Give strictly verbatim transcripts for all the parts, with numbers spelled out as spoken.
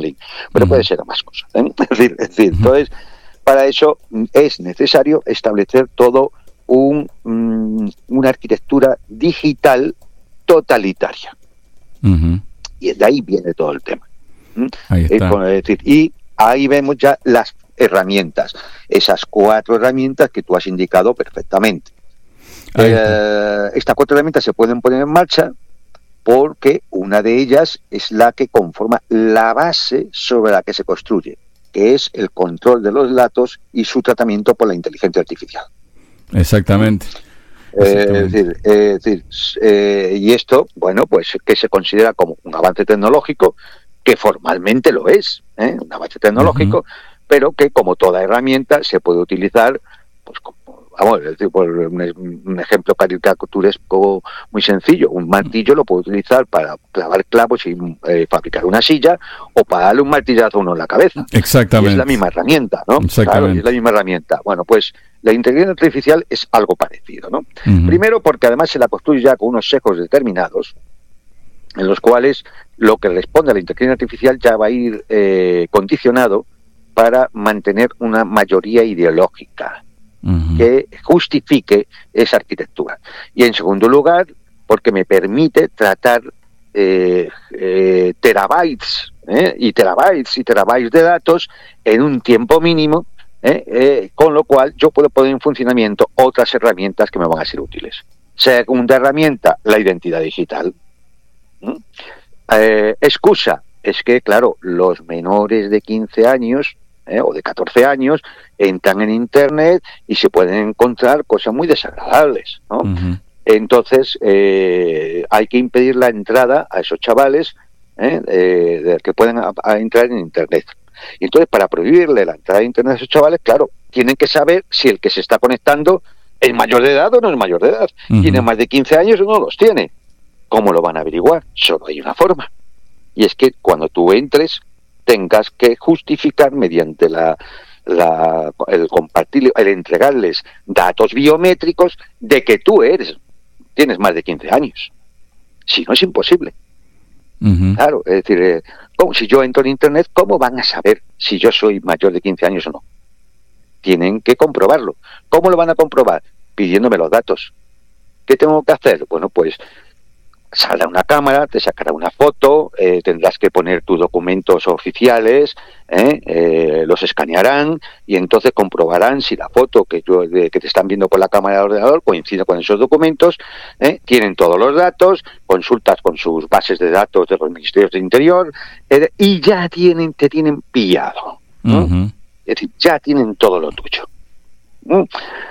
Kremlin, pero uh-huh. puede ser a más cosas. ¿eh? Es decir, es decir uh-huh. entonces, para eso es necesario establecer todo un, um, una arquitectura digital totalitaria. Uh-huh. Y de ahí viene todo el tema. Ahí está. Es decir, y ahí vemos ya las herramientas, esas cuatro herramientas que tú has indicado perfectamente. Eh, estas cuatro herramientas se pueden poner en marcha porque una de ellas es la que conforma la base sobre la que se construye, que es el control de los datos y su tratamiento por la inteligencia artificial. Exactamente. Eh, es decir, eh, es decir eh, y esto, bueno, pues que se considera como un avance tecnológico, que formalmente lo es, ¿eh? un avance tecnológico, uh-huh. pero que como toda herramienta se puede utilizar, pues como, vamos, es decir, por un, un ejemplo caricaturesco muy sencillo, un martillo lo puedo utilizar para clavar clavos y eh, fabricar una silla, o para darle un martillazo a uno en la cabeza. Exactamente. Y es la misma herramienta, ¿no? Exactamente. Claro, es la misma herramienta. Bueno, pues la inteligencia artificial es algo parecido, ¿no? Uh-huh. Primero porque además se la construye ya con unos sesgos determinados, en los cuales lo que responde a la inteligencia artificial ya va a ir eh, condicionado para mantener una mayoría ideológica uh-huh. que justifique esa arquitectura. Y en segundo lugar, porque me permite tratar eh, eh, terabytes eh, y terabytes y terabytes de datos en un tiempo mínimo, eh, eh, con lo cual yo puedo poner en funcionamiento otras herramientas que me van a ser útiles. Segunda herramienta, la identidad digital. ¿Mm? Eh, excusa, es que claro, los menores de quince años eh, o de catorce años entran en internet y se pueden encontrar cosas muy desagradables, ¿no? Uh-huh. Entonces eh, hay que impedir la entrada a esos chavales eh, eh, de que pueden a, a entrar en internet. Y entonces, para prohibirle la entrada a internet a esos chavales, claro, tienen que saber si el que se está conectando es mayor de edad o no es mayor de edad. Uh-huh. Tiene más de quince años o no los tiene. ¿Cómo lo van a averiguar? Solo hay una forma. Y es que cuando tú entres, tengas que justificar mediante la, la el compartir, el entregarles datos biométricos de que tú eres, tienes más de quince años. Si no, es imposible. Uh-huh. Claro, es decir, eh, ¿cómo, si yo entro en internet, ¿cómo van a saber si yo soy mayor de quince años o no? Tienen que comprobarlo. ¿Cómo lo van a comprobar? Pidiéndome los datos. ¿Qué tengo que hacer? Bueno, pues saldrá una cámara, te sacará una foto, eh, tendrás que poner tus documentos oficiales, eh, eh, los escanearán y entonces comprobarán si la foto que, yo, de, que te están viendo por la cámara del ordenador coincide con esos documentos, eh, tienen todos los datos, consultas con sus bases de datos de los ministerios de Interior eh, y ya tienen te tienen pillado, ¿no? Uh-huh. Es decir, ya tienen todo lo tuyo. ¿no?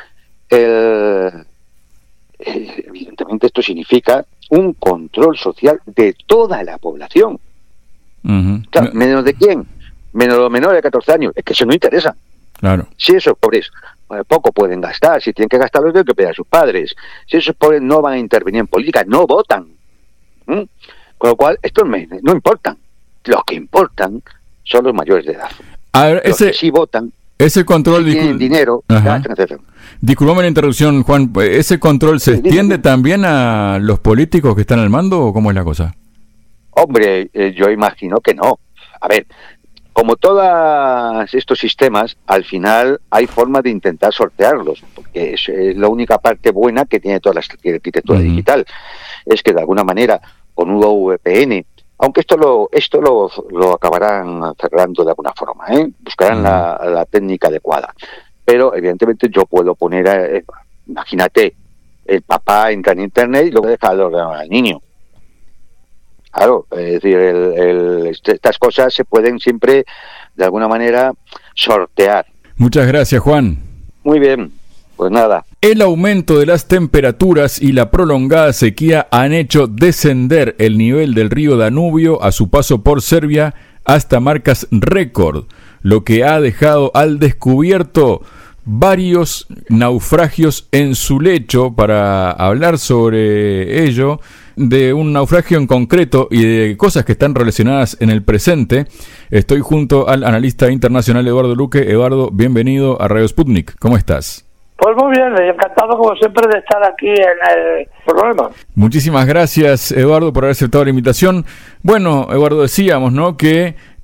El, eh, evidentemente esto significa un control social de toda la población. Uh-huh. Claro, ¿menos de quién? Menos los menores de catorce años. Es que eso no interesa. Claro. Si esos pobres eh, poco pueden gastar, si tienen que gastar los tienen que pedir a sus padres. Si esos pobres no van a intervenir en política, no votan. ¿Mm? Con lo cual, estos me, no importan. Los que importan son los mayores de edad. A ver, los ese, que sí votan, ese control... si tienen dinero, gastan, etcétera. Disculpame la interrupción, Juan. ¿Ese control se extiende también a los políticos que están al mando o cómo es la cosa? Hombre, eh, yo imagino que no. A ver, como todos estos sistemas, al final hay forma de intentar sortearlos, porque es, es la única parte buena que tiene toda la arquitectura uh-huh. digital. Es que de alguna manera, con un V P N, aunque esto lo esto lo, lo acabarán cerrando de alguna forma, ¿eh? buscarán uh-huh. la, la técnica adecuada. Pero evidentemente yo puedo poner, eh, imagínate, el papá entra en internet y luego deja el ordenador al niño. Claro, es decir, el, el, estas cosas se pueden siempre, de alguna manera, sortear. Muchas gracias, Juan. Muy bien, pues nada. El aumento de las temperaturas y la prolongada sequía han hecho descender el nivel del río Danubio a su paso por Serbia hasta marcas récord, lo que ha dejado al descubierto varios naufragios en su lecho. Para hablar sobre ello, de un naufragio en concreto y de cosas que están relacionadas en el presente, estoy junto al analista internacional Eduardo Luque. Eduardo, bienvenido a Radio Sputnik. ¿Cómo estás? Pues muy bien, encantado como siempre de estar aquí en el programa. Muchísimas gracias, Eduardo, por haber aceptado la invitación. Bueno, Eduardo, decíamos, ¿no?, que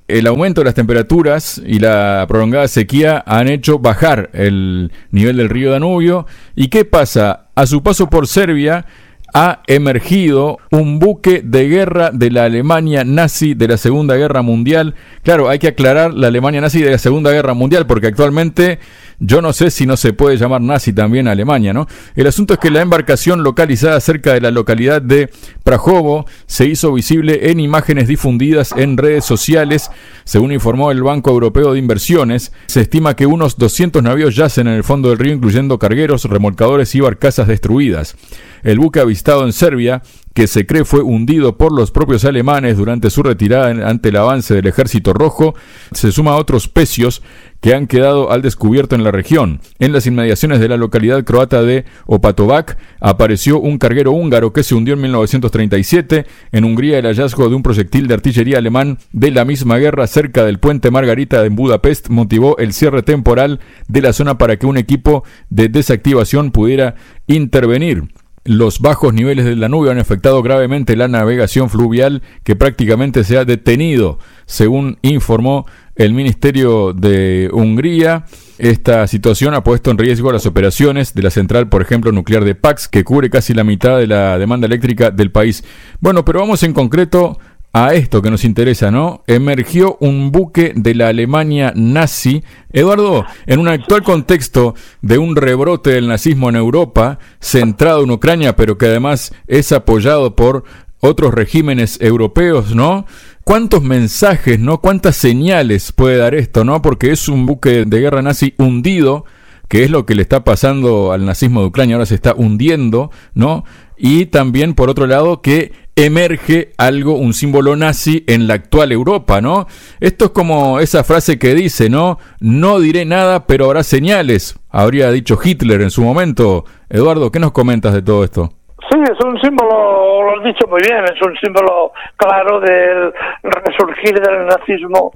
el aumento de las temperaturas y la prolongada sequía han hecho bajar el nivel del río Danubio. ¿Y qué pasa? A su paso por Serbia ha emergido un buque de guerra de la Alemania nazi de la Segunda Guerra Mundial. Claro, hay que aclarar la Alemania nazi de la Segunda Guerra Mundial, porque actualmente yo no sé si no se puede llamar nazi también a Alemania, ¿no? El asunto es que la embarcación localizada cerca de la localidad de Prahovo se hizo visible en imágenes difundidas en redes sociales. Según informó el Banco Europeo de Inversiones, se estima que unos doscientos navíos yacen en el fondo del río, incluyendo cargueros, remolcadores y barcazas destruidas. El buque avistado en Serbia, que se cree fue hundido por los propios alemanes durante su retirada ante el avance del Ejército Rojo, se suma a otros pecios que han quedado al descubierto en la región. En las inmediaciones de la localidad croata de Opatovac apareció un carguero húngaro que se hundió en mil novecientos treinta y siete. En Hungría, el hallazgo de un proyectil de artillería alemán de la misma guerra cerca del puente Margarita en Budapest motivó el cierre temporal de la zona para que un equipo de desactivación pudiera intervenir. Los bajos niveles del Danubio han afectado gravemente la navegación fluvial, que prácticamente se ha detenido, según informó el Ministerio de Hungría. Esta situación ha puesto en riesgo las operaciones de la central, por ejemplo, nuclear de Pax, que cubre casi la mitad de la demanda eléctrica del país. Bueno, pero vamos en concreto a esto que nos interesa, ¿no? Emergió un buque de la Alemania nazi. Eduardo, en un actual contexto de un rebrote del nazismo en Europa, centrado en Ucrania, pero que además es apoyado por otros regímenes europeos, ¿no? ¿Cuántos mensajes, no? ¿Cuántas señales puede dar esto, no? Porque es un buque de guerra nazi hundido, que es lo que le está pasando al nazismo de Ucrania, ahora se está hundiendo, ¿no? Y también, por otro lado, que emerge algo, un símbolo nazi en la actual Europa, ¿no? Esto es como esa frase que dice, ¿no? No diré nada, pero habrá señales, habría dicho Hitler en su momento. Eduardo, ¿qué nos comentas de todo esto? Sí, es un símbolo, lo has dicho muy bien, es un símbolo claro del resurgir del nazismo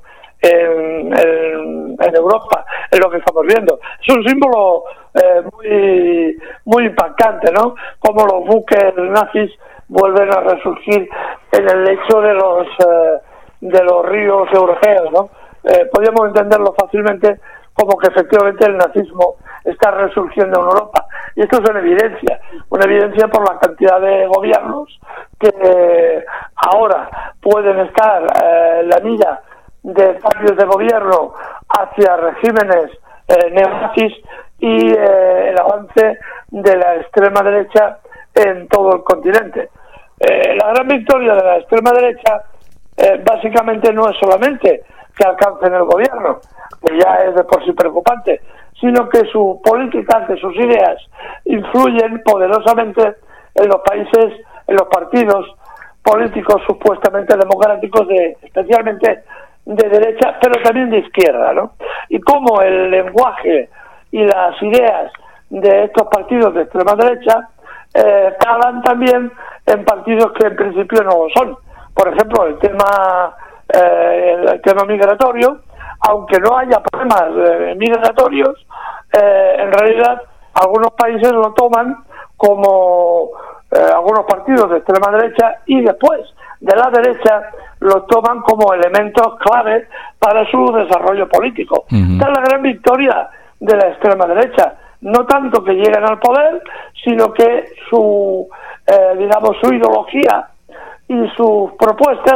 en, en, en Europa, es lo que estamos viendo. Es un símbolo eh, muy, muy impactante, ¿no? Como los buques nazis vuelven a resurgir en el lecho de los eh, de los ríos europeos, ¿no? Eh, podríamos entenderlo fácilmente como que efectivamente el nazismo está resurgiendo en Europa. Y esto es una evidencia, una evidencia por la cantidad de gobiernos que eh, ahora pueden estar eh, en la mira de cambios de gobierno hacia regímenes eh, neonazis y eh, el avance de la extrema derecha en todo el continente. Eh, la gran victoria de la extrema derecha eh, básicamente no es solamente que alcancen el gobierno, que ya es de por sí preocupante, sino que su política, que sus ideas influyen poderosamente en los países, en los partidos políticos supuestamente democráticos, de, especialmente de derecha, pero también de izquierda, ¿no? Y cómo el lenguaje y las ideas de estos partidos de extrema derecha eh, calan también en partidos que en principio no lo son. Por ejemplo, el tema eh, el tema migratorio, aunque no haya problemas eh, migratorios, eh, en realidad algunos países lo toman como eh, algunos partidos de extrema derecha, y después de la derecha lo toman como elementos clave para su desarrollo político. Uh-huh. Esta es la gran victoria de la extrema derecha. No tanto que lleguen al poder, sino que su, eh, digamos, su ideología y sus propuestas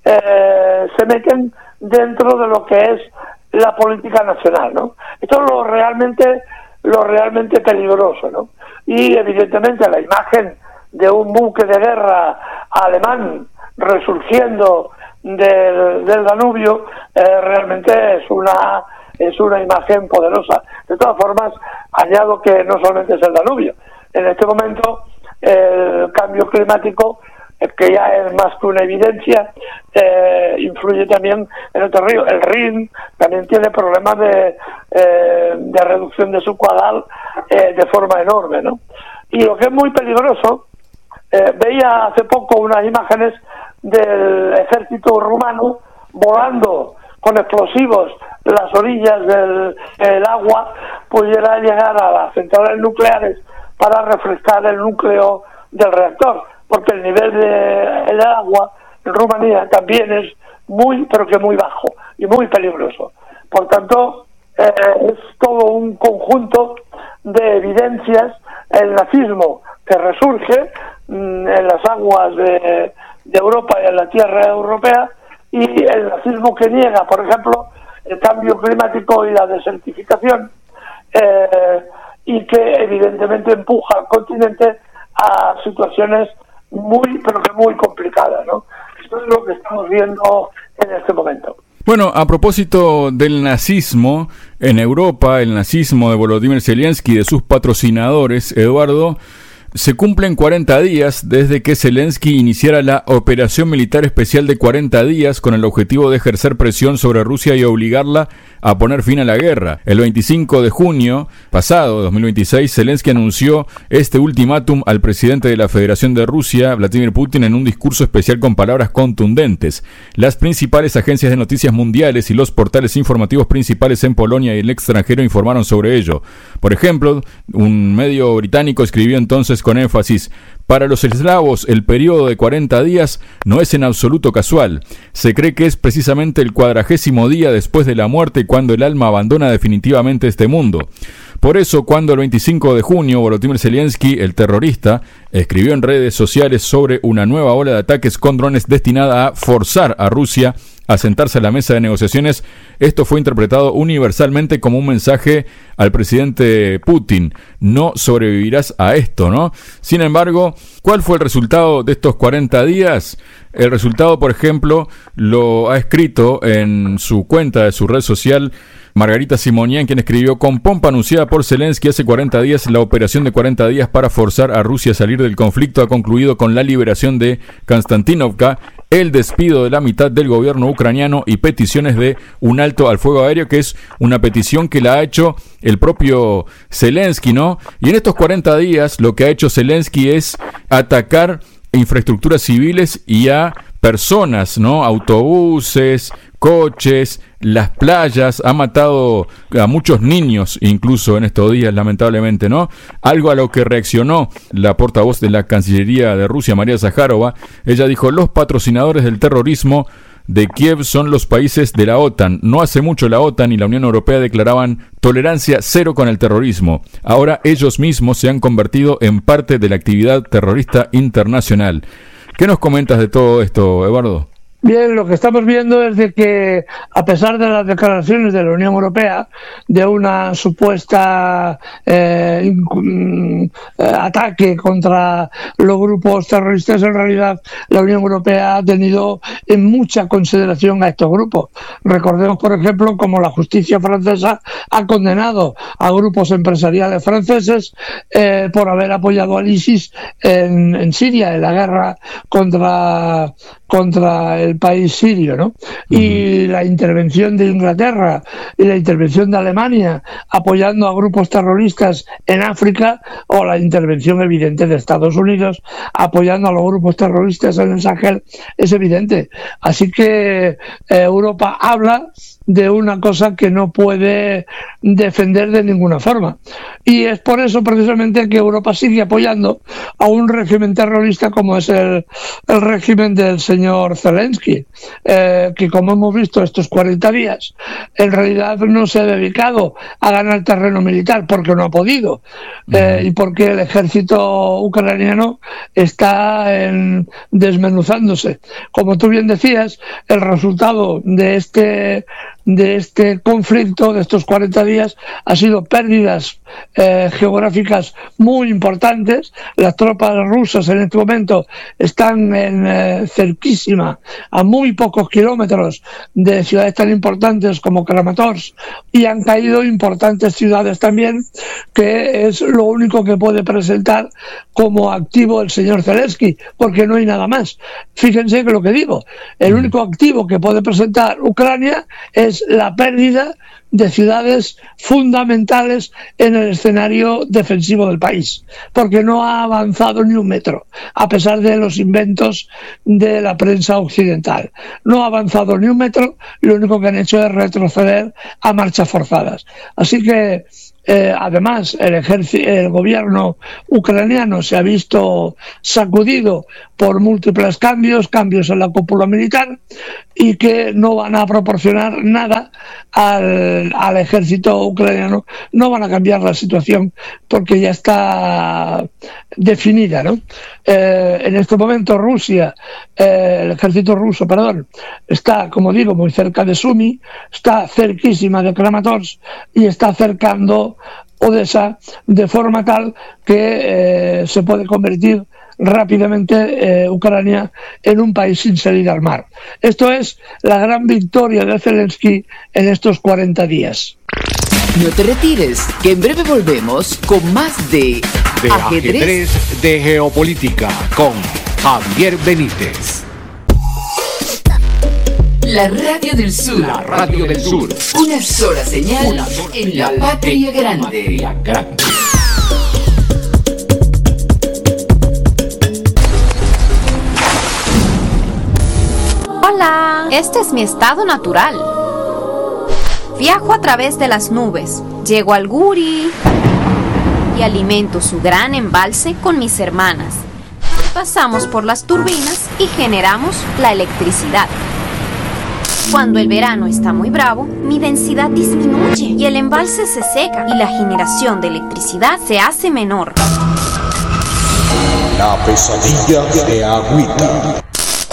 eh, se meten dentro de lo que es la política nacional, ¿no? Esto es lo realmente, lo realmente peligroso, ¿no? Y evidentemente la imagen de un buque de guerra alemán resurgiendo del, del Danubio eh, realmente es una es una imagen poderosa. De todas formas, añado que no solamente es el Danubio. En este momento el cambio climático, que ya es más que una evidencia, eh, influye también en otro río. El Rin también tiene problemas de, eh, de reducción de su caudal eh, de forma enorme, ¿no? Y lo que es muy peligroso, eh, veía hace poco unas imágenes del ejército rumano volando con explosivos las orillas del el agua, pudiera llegar a las centrales nucleares para refrescar el núcleo del reactor, porque el nivel del agua en Rumanía también es muy, pero que muy bajo y muy peligroso. Por tanto, eh, es todo un conjunto de evidencias. El nazismo que resurge mmm, en las aguas de, de Europa y en la tierra europea, y el nazismo que niega, por ejemplo, el cambio climático y la desertificación, eh, y que evidentemente empuja al continente a situaciones muy, pero que muy complicadas, ¿no? Esto es lo que estamos viendo en este momento. Bueno, a propósito del nazismo en Europa, el nazismo de Volodymyr Zelensky y de sus patrocinadores, Eduardo, se cumplen cuarenta días desde que Zelensky iniciara la operación militar especial de cuarenta días con el objetivo de ejercer presión sobre Rusia y obligarla a poner fin a la guerra. El veinticinco de junio pasado, dos mil veintiséis, Zelensky anunció este ultimátum al presidente de la Federación de Rusia, Vladimir Putin, en un discurso especial con palabras contundentes. Las principales agencias de noticias mundiales y los portales informativos principales en Polonia y el extranjero informaron sobre ello. Por ejemplo, un medio británico escribió entonces con énfasis: para los eslavos, el periodo de cuarenta días no es en absoluto casual. Se cree que es precisamente el cuadragésimo día después de la muerte cuando el alma abandona definitivamente este mundo. Por eso, cuando el veinticinco de junio Volodymyr Zelensky, el terrorista, escribió en redes sociales sobre una nueva ola de ataques con drones destinada a forzar a Rusia a sentarse a la mesa de negociaciones, esto fue interpretado universalmente como un mensaje al presidente Putin: no sobrevivirás a esto, ¿no? Sin embargo, ¿cuál fue el resultado de estos cuarenta días? El resultado, por ejemplo, lo ha escrito en su cuenta de su red social Margarita Simonian, quien escribió: con pompa anunciada por Zelensky hace cuarenta días, la operación de cuarenta días para forzar a Rusia a salir del conflicto ha concluido con la liberación de Konstantinovka, el despido de la mitad del gobierno ucraniano y peticiones de un alto al fuego aéreo, que es una petición que la ha hecho el propio Zelensky, ¿no? Y en estos cuarenta días lo que ha hecho Zelensky es atacar infraestructuras civiles y a personas, ¿no? Autobuses, coches, las playas, ha matado a muchos niños incluso en estos días, lamentablemente, ¿no? Algo a lo que reaccionó la portavoz de la Cancillería de Rusia, María Zaharova. Ella dijo: los patrocinadores del terrorismo de Kiev son los países de la OTAN. No hace mucho la OTAN y la Unión Europea declaraban tolerancia cero con el terrorismo. Ahora ellos mismos se han convertido en parte de la actividad terrorista internacional. ¿Qué nos comentas de todo esto, Eduardo? Bien, lo que estamos viendo es de que, a pesar de las declaraciones de la Unión Europea de una supuesta eh, eh, ataque contra los grupos terroristas, en realidad la Unión Europea ha tenido en mucha consideración a estos grupos. Recordemos, por ejemplo, cómo la justicia francesa ha condenado a grupos empresariales franceses eh, por haber apoyado al ISIS en, en Siria, en la guerra contra contra el país sirio, ¿no? Uh-huh. Y la intervención de Inglaterra y la intervención de Alemania apoyando a grupos terroristas en África, o la intervención evidente de Estados Unidos apoyando a los grupos terroristas en el Sahel, es evidente. Así que eh, Europa habla de una cosa que no puede defender de ninguna forma. Y es por eso precisamente que Europa sigue apoyando a un régimen terrorista como es el, el régimen del señor Zelensky, eh, que, como hemos visto estos cuarenta días, en realidad no se ha dedicado a ganar terreno militar porque no ha podido, eh, y porque el ejército ucraniano está en, desmenuzándose. Como tú bien decías, el resultado de este de este conflicto, de estos cuarenta días, ha sido pérdidas eh, geográficas muy importantes. Las tropas rusas en este momento están en, eh, cerquísima, a muy pocos kilómetros de ciudades tan importantes como Kramatorsk, y han caído importantes ciudades también, que es lo único que puede presentar como activo el señor Zelensky, porque no hay nada más. Fíjense que lo que digo, el único activo que puede presentar Ucrania es la pérdida de ciudades fundamentales en el escenario defensivo del país, porque no ha avanzado ni un metro, a pesar de los inventos de la prensa occidental. No ha avanzado ni un metro, lo único que han hecho es retroceder a marchas forzadas. Así que Eh, además, el, ejército, el gobierno ucraniano se ha visto sacudido por múltiples cambios, cambios en la cúpula militar, y que no van a proporcionar nada al, al ejército ucraniano, no van a cambiar la situación porque ya está definida, ¿no? Eh, en este momento Rusia, eh, el ejército ruso, perdón, está, como digo, muy cerca de Sumy, está cerquísima de Kramatorsk y está acercando Odessa de forma tal que eh, se puede convertir rápidamente eh, Ucrania en un país sin salida al mar. Esto es la gran victoria de Zelensky en estos cuarenta días. No te retires, que en breve volvemos con más de, de ajedrez. ajedrez de Geopolítica con Javier Benítez. La Radio del Sur. La Radio del Sur. Una sola señal, Una sola en señal la patria grande. Patria grande. Hola, este es mi estado natural. Viajo a través de las nubes, llego al Guri y alimento su gran embalse con mis hermanas. Pasamos por las turbinas y generamos la electricidad. Cuando el verano está muy bravo, mi densidad disminuye y el embalse se seca y la generación de electricidad se hace menor. La pesadilla de Agüita.